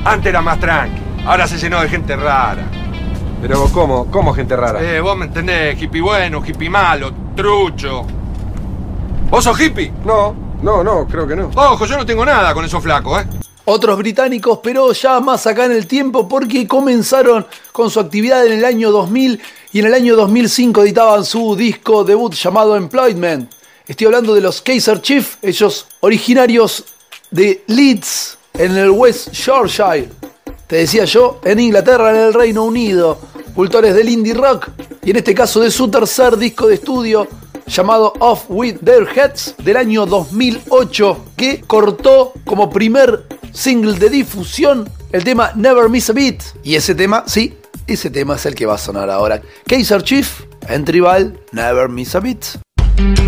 Antes era más tranqui, ahora se llenó de gente rara. Pero ¿cómo gente rara? Vos me entendés, hippie bueno, hippie malo, trucho. ¿Vos sos hippie? No, creo que no. Ojo, yo no tengo nada con esos flacos, Otros británicos, pero ya más acá en el tiempo, porque comenzaron con su actividad en el año 2000 y en el año 2005 editaban su disco debut llamado Employment. Estoy hablando de los Kaiser Chiefs, ellos originarios de Leeds, en el West Yorkshire. Te decía yo, en Inglaterra, en el Reino Unido, cultores del indie rock, y en este caso de su tercer disco de estudio, llamado Off With Their Heads, del año 2008, que cortó como primer single de difusión el tema Never Miss a Beat. Y ese tema, sí, ese tema es el que va a sonar ahora. Kaiser Chief, en Tribal, Never Miss a Beat.